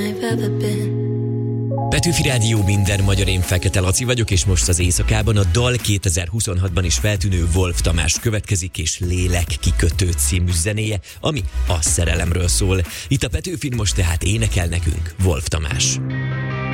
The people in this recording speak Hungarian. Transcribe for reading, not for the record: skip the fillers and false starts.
Petőfi Rádió, minden magyar, én Fekete Laci vagyok, és most az éjszakában a dal 2026-ban is feltűnő Wolf Tamás következik, és Lélek kikötő című zenéje, ami a szerelemről szól. Itt a Petőfin most tehát énekel nekünk Wolf Tamás.